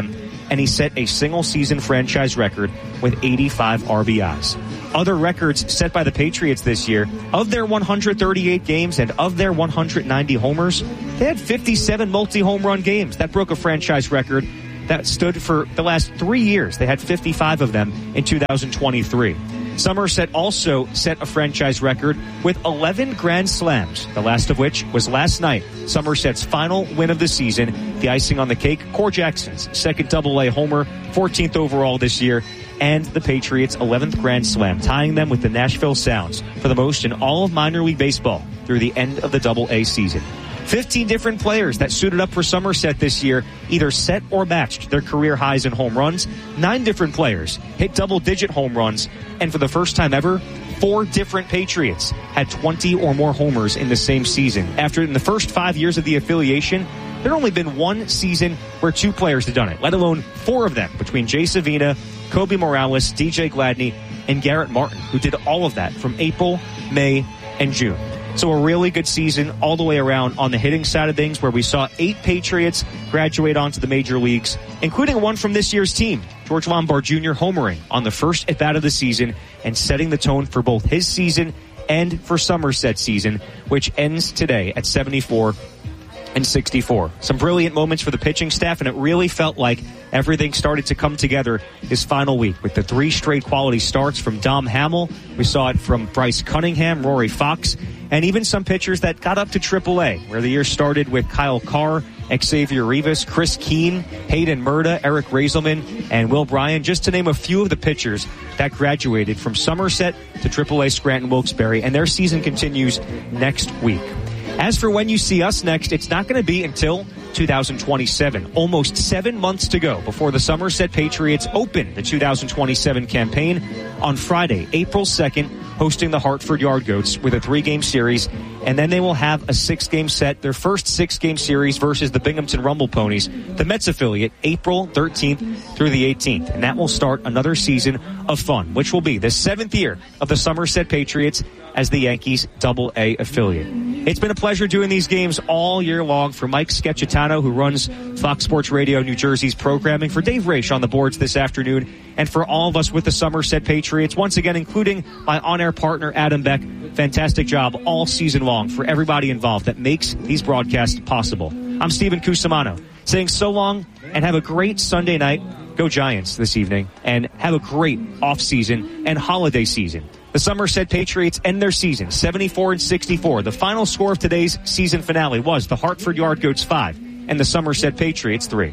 and he set a single-season franchise record with eighty-five R B Is. Other records set by the Patriots this year, of their one hundred thirty-eight games and of their one hundred ninety homers, they had fifty-seven multi-home run games. That broke a franchise record that stood for the last three years. They had fifty-five of them in two thousand twenty-three. Somerset also set a franchise record with eleven Grand Slams, the last of which was last night. Somerset's final win of the season, the icing on the cake, Core Jackson's second double A homer, fourteenth overall this year, and the Patriots' eleventh Grand Slam, tying them with the Nashville Sounds for the most in all of minor league baseball through the end of the double A season. fifteen different players that suited up for Somerset this year either set or matched their career highs in home runs. Nine different players hit double-digit home runs. And for the first time ever, four different Patriots had twenty or more homers in the same season. After in the first five years of the affiliation, there had only been one season where two players had done it, let alone four of them between Jay Savina, Kobe Morales, D J Gladney, and Garrett Martin, who did all of that from April, May, and June. So a really good season all the way around on the hitting side of things, where we saw eight Patriots graduate onto the major leagues, including one from this year's team, George Lombard Junior homering on the first at-bat of the season and setting the tone for both his season and for Somerset's season, which ends today at seventy-four and sixty-four. Some brilliant moments for the pitching staff, and it really felt like everything started to come together this final week with the three straight quality starts from Dom Hamill. We saw it from Bryce Cunningham, Rory Fox, and even some pitchers that got up to triple A, where the year started with Kyle Carr, Xavier Rivas, Chris Keene, Hayden Murda, Eric Raiselman, and Will Bryan, just to name a few of the pitchers that graduated from Somerset to triple A Scranton Wilkes-Barre, and their season continues next week. As for when you see us next, it's not going to be until two thousand twenty-seven. Almost seven months to go before the Somerset Patriots open the two thousand twenty-seven campaign on Friday, April second, hosting the Hartford Yard Goats with a three-game series. And then they will have a six-game set, their first six-game series versus the Binghamton Rumble Ponies, the Mets affiliate, April thirteenth through the eighteenth. And that will start another season of fun, which will be the seventh year of the Somerset Patriots as the Yankees double A affiliate. It's been a pleasure doing these games all year long. For Mike Scacciatano, who runs Fox Sports Radio New Jersey's programming, for Dave Raish on the boards this afternoon, and for all of us with the Somerset Patriots, once again, including my on-air partner, Adam Beck. Fantastic job all season long for everybody involved that makes these broadcasts possible. I'm Stephen Cusimano, saying so long and have a great Sunday night. Go Giants this evening, and have a great off-season and holiday season. The Somerset Patriots end their season seventy-four and sixty-four. The final score of today's season finale was the Hartford Yard Goats five and the Somerset Patriots three.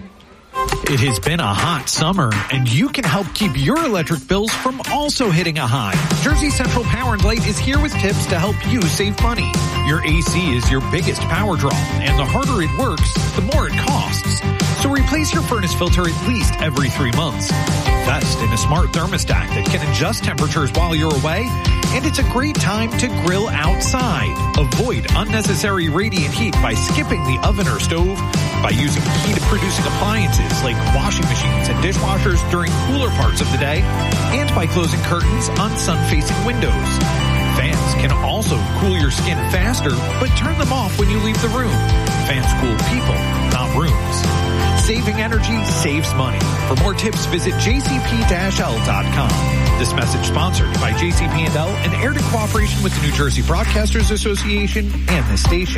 It has been a hot summer, and you can help keep your electric bills from also hitting a high. Jersey Central Power and Light is here with tips to help you save money. Your A C is your biggest power draw, and the harder it works, the more it costs. So replace your furnace filter at least every three months. Invest in a smart thermostat that can adjust temperatures while you're away, and it's a great time to grill outside. Avoid unnecessary radiant heat by skipping the oven or stove, by using heat-producing appliances like washing machines and dishwashers during cooler parts of the day, and by closing curtains on sun-facing windows. Fans can also cool your skin faster, but turn them off when you leave the room. Fans cool people, not rooms. Saving energy saves money. For more tips, visit j c p dash l dot com. This message sponsored by J C P and L and aired in cooperation with the New Jersey Broadcasters Association and the station.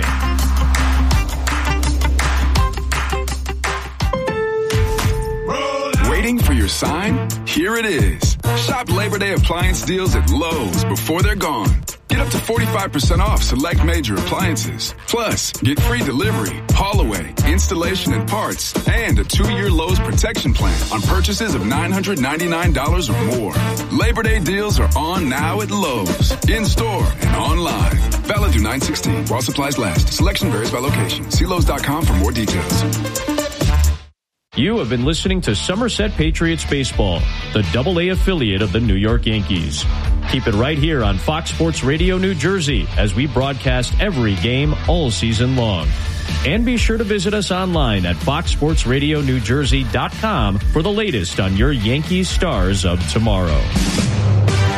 Waiting for your sign? Here it is. Shop Labor Day appliance deals at Lowe's before they're gone. Get up to forty-five percent off select major appliances. Plus, get free delivery, haul away, installation and parts, and a two-year Lowe's protection plan on purchases of nine hundred ninety-nine dollars or more. Labor Day deals are on now at Lowe's, in-store and online. Valid through nine sixteen while supplies last. Selection varies by location. See Lowe's dot com for more details. You have been listening to Somerset Patriots Baseball, the double A affiliate of the New York Yankees. Keep it right here on Fox Sports Radio New Jersey as we broadcast every game all season long. And be sure to visit us online at fox sports radio new jersey dot com for the latest on your Yankees stars of tomorrow.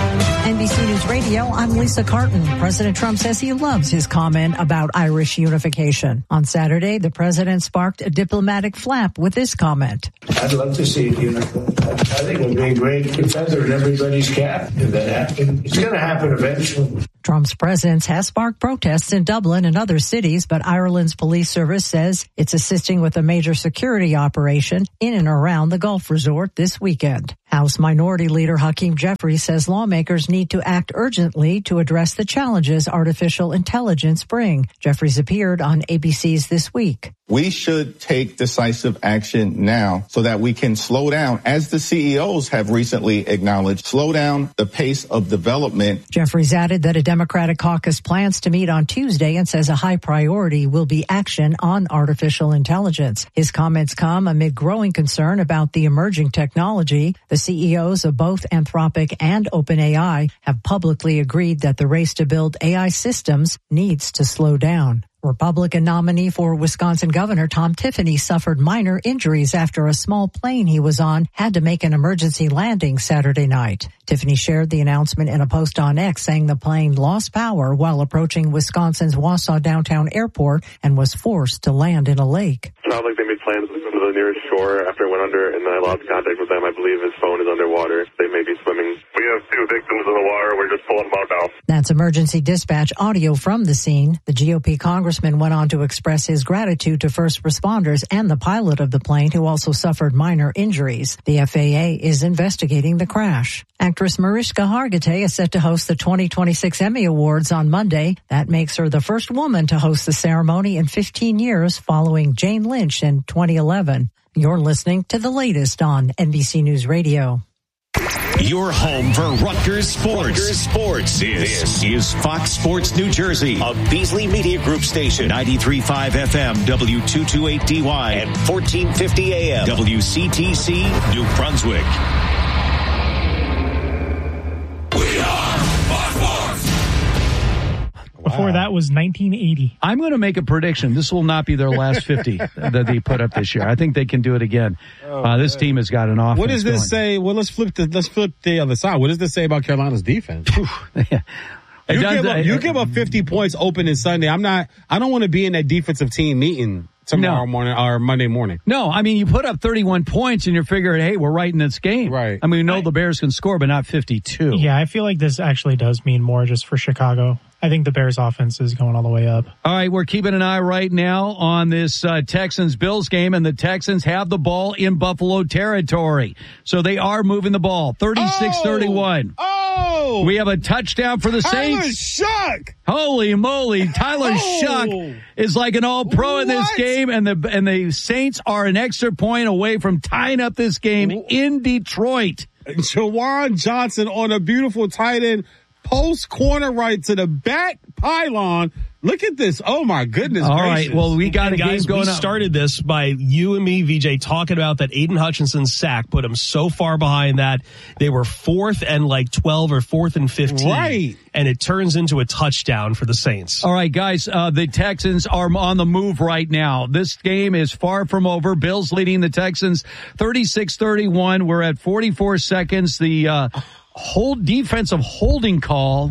N B C News Radio, I'm Lisa Carton. President Trump says he loves his comment about Irish unification. On Saturday, the president sparked a diplomatic flap with this comment. I'd love to see it unified. I think it would be great to feather in everybody's cap if that happened. It's going to happen eventually. Trump's presence has sparked protests in Dublin and other cities, but Ireland's police service says it's assisting with a major security operation in and around the Gulf Resort this weekend. House Minority Leader Hakeem Jeffries says lawmakers need to act urgently to address the challenges artificial intelligence bring. Jeffries appeared on A B C's This Week. We should take decisive action now so that we can slow down, as the C E Os have recently acknowledged, slow down the pace of development. Jeffries added that a Democratic caucus plans to meet on Tuesday and says a high priority will be action on artificial intelligence. His comments come amid growing concern about the emerging technology. The C E Os of both Anthropic and OpenAI have publicly agreed that the race to build A I systems needs to slow down. Republican nominee for Wisconsin Governor Tom Tiffany suffered minor injuries after a small plane he was on had to make an emergency landing Saturday night. Tiffany shared the announcement in a post on X, saying the plane lost power while approaching Wisconsin's Wausau downtown airport and was forced to land in a lake. It sounds like they made plans to swim to the nearest shore after it went under, and I lost contact with them. I believe his phone is underwater. They may be swimming. We have two victims in the water. We're just pulling them out now. That's emergency dispatch audio from the scene. The G O P congressman went on to express his gratitude to first responders and the pilot of the plane, who also suffered minor injuries. The F A A is investigating the crash. Actress Mariska Hargitay is set to host the twenty twenty-six Emmy Awards on Monday. That makes her the first woman to host the ceremony in fifteen years, following Jane Lynch in twenty eleven. You're listening to the latest on N B C News Radio. Your home for Rutgers Sports. Rutgers Sports. This, this is Fox Sports New Jersey, a Beasley Media Group station, ninety-three point five F M, W two twenty-eight D Y, and fourteen fifty A M, W C T C, New Brunswick. We are Fox Sports. Before that was nineteen eighty. I'm going to make a prediction. This will not be their last fifty that they put up this year. I think they can do it again. Oh, uh, this team has got an offense. What does this going. say? Well, let's flip the let's flip the other side. What does this say about Carolina's defense? yeah. You, does, give up, uh, you give up fifty points opening Sunday. I'm not. I don't want to be in that defensive team meeting tomorrow no. morning or Monday morning. No, I mean, you put up thirty-one points and you're figuring, hey, we're right in this game. Right. I mean, we know I, the Bears can score, but not fifty-two. Yeah, I feel like this actually does mean more just for Chicago. I think the Bears offense is going all the way up. All right, we're keeping an eye right now on this uh, Texans-Bills game, and the Texans have the ball in Buffalo territory. So they are moving the ball, thirty-six thirty-one. Oh! We have a touchdown for the Tyler Saints. Shuck! Holy moly, Tyler oh. Shuck is like an all-pro what? in this game, and the and the Saints are an extra point away from tying up this game in Detroit. Jawan Johnson on a beautiful tight end. Post corner right to the back pylon. Look at this. Oh, my goodness All gracious. right, well, we got and a guys, game going we on. started this by you and me, V J, talking about that Aiden Hutchinson's sack put him so far behind that they were fourth and like twelve or fourth and fifteen. Right. And it turns into a touchdown for the Saints. All right, guys, uh, the Texans are on the move right now. This game is far from over. Bills leading the Texans thirty-six thirty-one. We're at forty-four seconds. The uh, whole defensive holding call.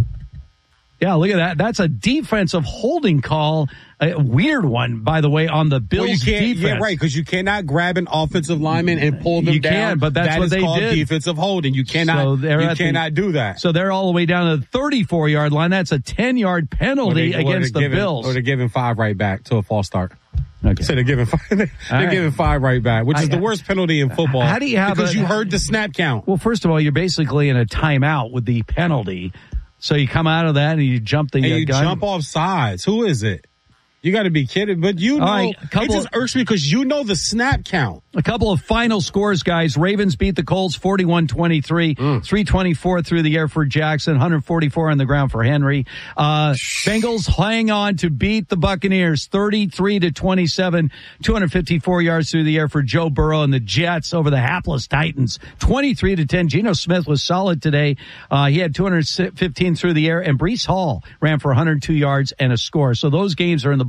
Yeah, look at that. That's a defensive holding call. A weird one, by the way, on the Bills well, you can't, defense. Yeah, right, because you cannot grab an offensive lineman and pull them you down. can, but that's that what is they called did. defensive holding. You cannot, so you cannot the, do that. So they're all the way down to the thirty-four-yard line. That's a ten-yard penalty they, against the giving, Bills. Or they're giving five right back to a false start. Okay. So they're giving five, they're right. giving five right back, which is I, the worst penalty in football. How do you have because a, you heard the snap count. Well, first of all, you're basically in a timeout with the penalty. So you come out of that and you jump the and uh, you gun. jump off sides. Who is it? You got to be kidding. But you know, right, it just irks me because you know the snap count. A couple of final scores, guys. Ravens beat the Colts forty-one twenty-three, mm. three twenty-four through the air for Jackson, one forty-four on the ground for Henry. Uh, Bengals hang on to beat the Buccaneers thirty-three to twenty-seven, two fifty-four yards through the air for Joe Burrow, and the Jets over the hapless Titans twenty-three to ten. Geno Smith was solid today. Uh, he had two fifteen through the air, and Breece Hall ran for one hundred two yards and a score. So those games are in the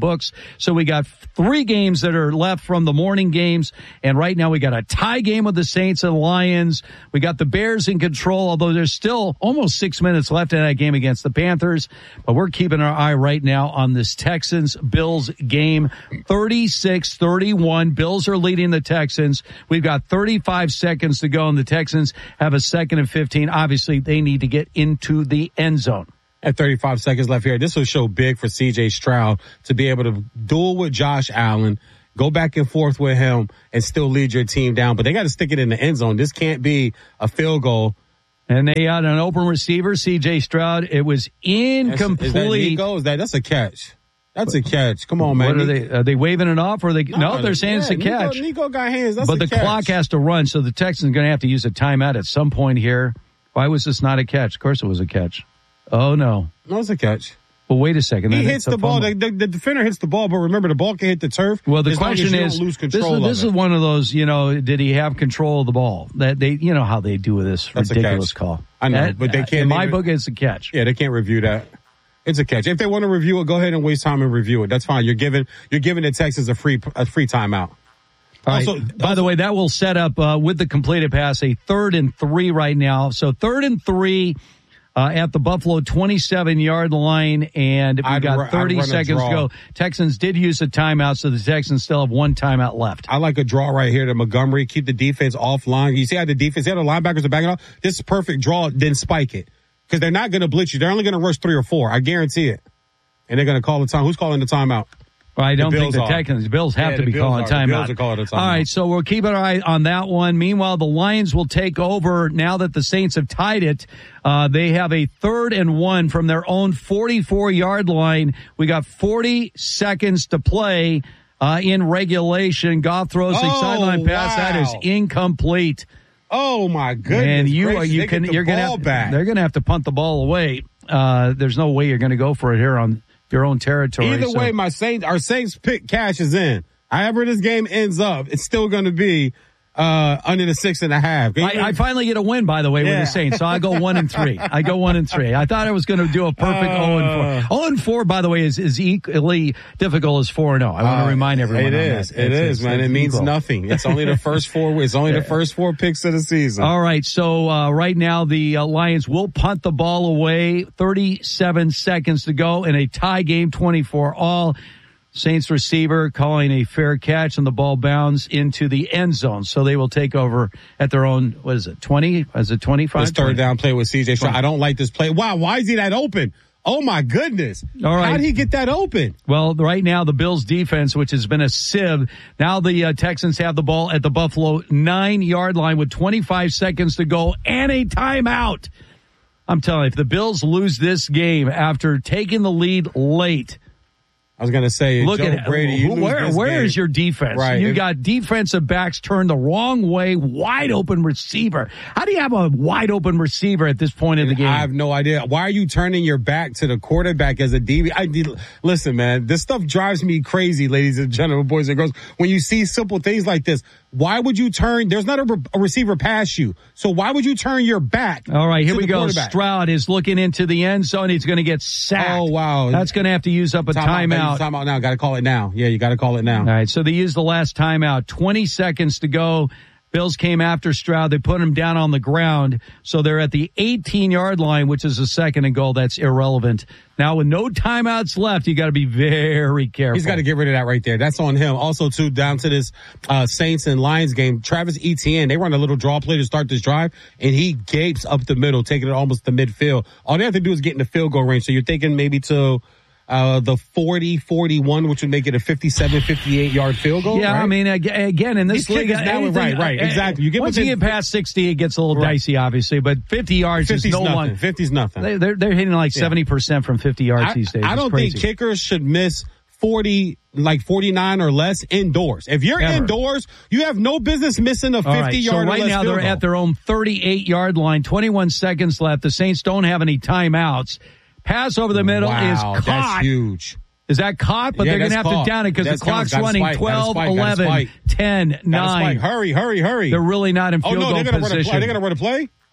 books. So we got three games that are left from the morning games. And right now we got a tie game with the Saints and Lions. We got the Bears in control, although there's still almost six minutes left in that game against the Panthers. But we're keeping our eye right now on this Texans-Bills game. thirty-six thirty-one. Bills are leading the Texans. We've got thirty-five seconds to go, and the Texans have a second and fifteen. Obviously, they need to get into the end zone. At thirty-five seconds left here, this will show big for C J Stroud to be able to duel with Josh Allen, go back and forth with him, and still lead your team down. But they got to stick it in the end zone. This can't be a field goal. And they had an open receiver, C J Stroud. It was incomplete. Is that Nico? Is that, that's a catch. That's a catch. Come on, man. What are they? Are they waving it off? Or are they? No, no they're saying yeah, it's a Nico, catch. Nico got hands. That's but a the catch. clock has to run, so the Texans are going to have to use a timeout at some point here. Why was this not a catch? Of course it was a catch. Oh, no. No, it's a catch. Well, wait a second. He hits the ball. The, the, the defender hits the ball, but remember, the ball can hit the turf. Well, the question is, lose this, control is, this of is one of those, you know, did he have control of the ball? That they, you know how they do with this That's ridiculous call. I know, that, but they can't. In my even, book, it's a catch. Yeah, they can't review that. It's a catch. If they want to review it, go ahead and waste time and review it. That's fine. You're giving you're giving the Texans a free a free timeout. Also, right. By also, the way, that will set up uh, with the completed pass a third and three right now. So third and three uh, at the Buffalo twenty-seven yard line, and we got thirty seconds to go. Texans did use a timeout, so the Texans still have one timeout left. I like a draw right here to Montgomery. Keep the defense offline. You see how the defense, how the linebackers are backing off. This is a perfect draw. Then spike it because they're not going to blitz you. They're only going to rush three or four. I guarantee it. And they're going to call the time. Who's calling the timeout? Well, I don't the think the Texans, the Bills have yeah, to be Bills calling are. timeout. The Bills are calling a timeout. All right, so we'll keep an eye on that one. Meanwhile, the Lions will take over now that the Saints have tied it. Uh, they have a third and one from their own forty-four yard line. We got forty seconds to play uh, in regulation. Goff throws oh, a sideline pass. Wow. That is incomplete. Oh my goodness! And you, gracious, you can, you're going to, they're going to have to punt the ball away. Uh, there's no way you're going to go for it here on your own territory. Either so. way, my Saints, our Saints pick cashes in. However this game ends up, it's still going to be uh under the six and a half. I, I finally get a win, by the way, yeah. with the Saints. So I go one and three. I go one and three. I thought I was going to do a perfect uh, zero and four. Zero and four, by the way, is is equally difficult as four and zero. I want to uh, remind everyone. It on is. That. It it's, is, it's, man. it's it means equal. nothing. It's only the first four. It's only yeah. the first four picks of the season. All right. So uh right now the uh, Lions will punt the ball away. thirty-seven seconds to go in a tie game, twenty-four all. Saints receiver calling a fair catch, and the ball bounds into the end zone. So they will take over at their own, what is it, twenty? Is it twenty-five? This third down play with C J Stroud. I don't like this play. Wow, why is he that open? Oh, my goodness. All right. How did he get that open? Well, right now, the Bills defense, which has been a sieve, now the uh, Texans have the ball at the Buffalo nine yard line with twenty-five seconds to go and a timeout. I'm telling you, if the Bills lose this game after taking the lead late, I was going to say, look Joe at Brady, you where, lose where game. is your defense? Right. You if, got defensive backs turned the wrong way, wide open receiver. How do you have a wide open receiver at this point in the game? I have no idea. Why are you turning your back to the quarterback as a D B? I, listen, man, this stuff drives me crazy, ladies and gentlemen, boys and girls. When you see simple things like this, why would you turn? There's not a, re, a receiver past you. So why would you turn your back? All right, here we go. Stroud is looking into the end zone. He's going to get sacked. Oh, wow. That's going to have to use up a time timeout. Out, timeout now. Got to call it now. Yeah, you got to call it now. All right, so they used the last timeout. twenty seconds to go. Bills came after Stroud. They put him down on the ground. So they're at the eighteen yard line, which is a second and goal. That's irrelevant. Now, with no timeouts left, you got to be very careful. He's got to get rid of that right there. That's on him. Also, too, down to this uh Saints and Lions game, Travis Etienne, they run a little draw play to start this drive, and he gapes up the middle, taking it almost to midfield. All they have to do is get in the field goal range. So you're thinking maybe to Uh, the forty forty-one, which would make it a fifty-seven fifty-eight yard field goal. Yeah, right? I mean, again, in this These league, is now, anything, right, right, exactly. You get once you get past sixty, it gets a little right. dicey, obviously, but fifty yards is no nothing. one. fifty's nothing. They, they're, they're hitting like seventy percent from fifty yards I, these days. I don't think kickers should miss forty, like forty-nine or less indoors. If you're Ever. indoors, you have no business missing a fifty right, yard so right or less now they're goal. at their own thirty-eight yard line, twenty-one seconds left. The Saints don't have any timeouts. Pass over the middle wow, is caught. That's huge. Is that caught? But yeah, they're going to have caught. to down it because the clock's gotta running spike, twelve, spike, eleven, ten, nine. Hurry, hurry, hurry, hurry. They're really not in field oh, no, goal they're gonna position. Run a play. Are they going to run a play?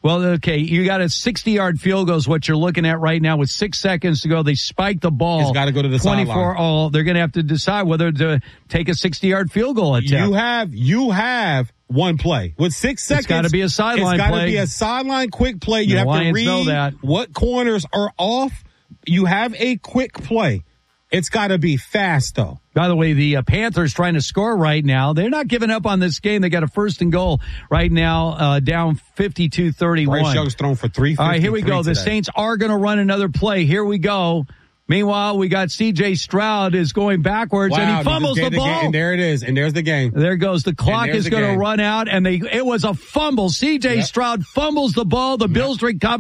Well, okay, you got a sixty-yard field goal is what you're looking at right now with six seconds to go. They spike the ball. It's got to go to the twenty-four sideline. all. They're going to have to decide whether to take a sixty-yard field goal attempt. You have, you have one play. With six seconds. It's got to be a sideline play. It's got to play. be a sideline quick play. You The have Lions to read know that. what corners are off. You have a quick play. It's got to be fast, though. By the way, the uh, Panthers trying to score right now. They're not giving up on this game. They got a first and goal right now, uh, down fifty-two thirty-one. Bryce Young's thrown for three fifty. All right, here we go. The today. Saints are going to run another play. Here we go. Meanwhile, we got C J Stroud is going backwards, wow, and he fumbles the, the ball. Game, and there it is, and there's the game. There goes. The clock is going to run out, and they it was a fumble. C J Yep. Stroud fumbles the ball. The Bills recover.